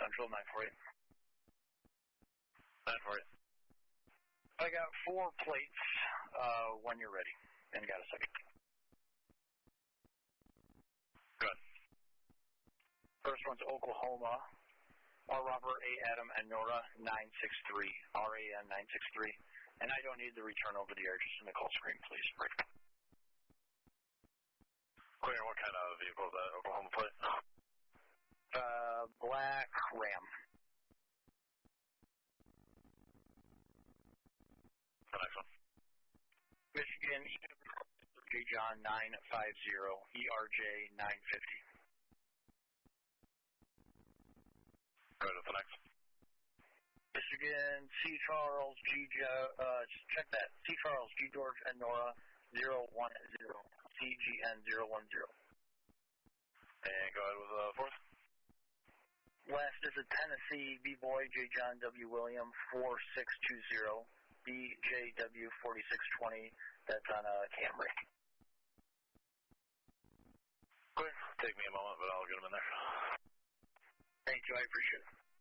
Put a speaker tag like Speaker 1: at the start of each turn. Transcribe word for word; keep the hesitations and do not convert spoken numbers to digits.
Speaker 1: Central, nine four eight.
Speaker 2: nine four eight.
Speaker 1: I got four plates uh, when you're ready. And you got a second.
Speaker 2: Good.
Speaker 1: First one's Oklahoma. R. Robert, A. Adam, and Nora, nine six three. R A N nine six three. And I don't need the return over the air, just in the call screen, please. Break.
Speaker 2: Clear, what kind of vehicle is that? Oklahoma plate?
Speaker 1: Uh, black Ram.
Speaker 2: The next one.
Speaker 1: Michigan, J. John, nine five zero. E R J, nine fifty.
Speaker 2: Right, what's the next?
Speaker 1: Michigan, C. Charles, G. Uh, check that. C. Charles, G. George, and Nora, zero one zero. C G N zero one zero.
Speaker 2: And go ahead with the uh, fourth.
Speaker 1: Last is a Tennessee, B. Boy, J. John W. William, four six two zero. B. J. W. forty-six twenty. That's on a Camry.
Speaker 2: Clear. Take me a moment, but I'll get them in there.
Speaker 1: Thank you. I appreciate it.